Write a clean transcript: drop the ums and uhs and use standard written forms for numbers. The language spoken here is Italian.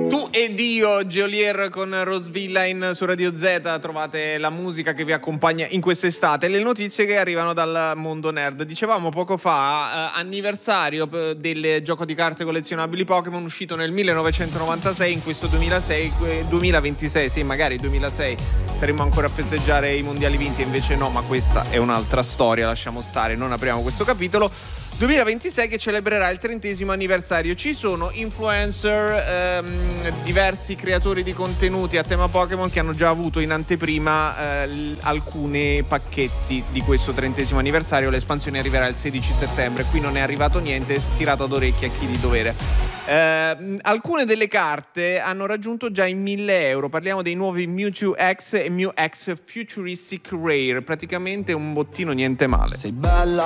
Tu ed io, Geolier con Rose Villain su Radio Z, trovate la musica che vi accompagna in quest'estate, le notizie che arrivano dal mondo nerd. Dicevamo poco fa, anniversario del gioco di carte collezionabili Pokémon uscito nel 1996, in questo 2026, sì, magari 2006 saremmo ancora a festeggiare i mondiali vinti, invece no, ma questa è un'altra storia, lasciamo stare, non apriamo questo capitolo. 2026 che celebrerà il 30° anniversario. Ci sono influencer, diversi creatori di contenuti a tema Pokémon che hanno già avuto in anteprima alcuni pacchetti di questo 30° anniversario. L'espansione arriverà il 16 settembre. Qui non è arrivato niente, tirata d'orecchie a chi di dovere. Alcune delle carte hanno raggiunto già i 1.000 euro. Parliamo dei nuovi Mewtwo X e Mew X Futuristic Rare. Praticamente un bottino niente male. Sei bella